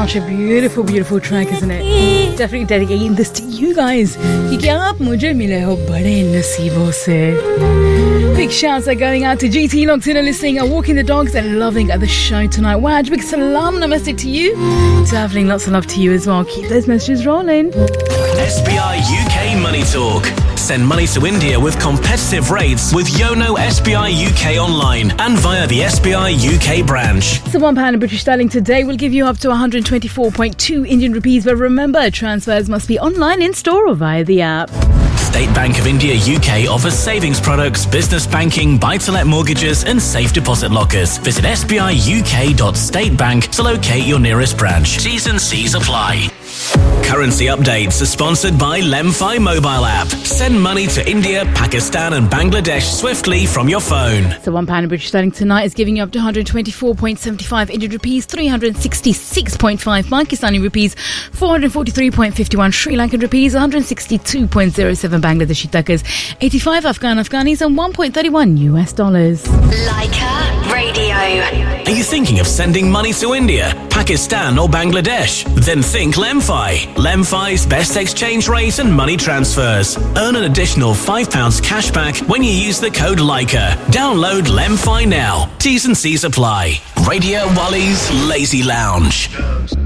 such a beautiful, beautiful track, isn't it? Definitely dedicating this to you guys. क्योंकि आप मुझे मिले हो बड़े नसीबों से. Big shouts are going out to GT locked in and listening and walking the dogs and loving the show tonight. Waj, big salam namaste to you. Traveling, lots of love to you as well. Keep those messages rolling. SBI UK Money Talk. Send money to India with competitive rates with Yono SBI UK online and via the SBI UK branch. So £1 in British sterling today will give you up to 124.2 Indian rupees. But remember, transfers must be online, in store or via the app. State Bank of India UK offers savings products, business banking, buy-to-let mortgages and safe deposit lockers. Visit sbiuk.statebank to locate your nearest branch. T's and C's apply. Currency updates are sponsored by Lemfi mobile app. Send money to India, Pakistan and Bangladesh swiftly from your phone. So £1 in British sterling tonight is giving you up to 124.75 Indian rupees, 366.5 Pakistani rupees, 443.51 Sri Lankan rupees, 162.07 Bangladeshi takas, 85 Afghanis and 1.31 US dollars. Leica Radio. Are you thinking of sending money to India, Pakistan or Bangladesh? Then think Lemfi. Lemfi's best exchange rate and money transfers. Earn an additional £5 cash back when you use the code Leica. Download Lemfi now. T's and C's apply. Radio Wally's Lazy Lounge.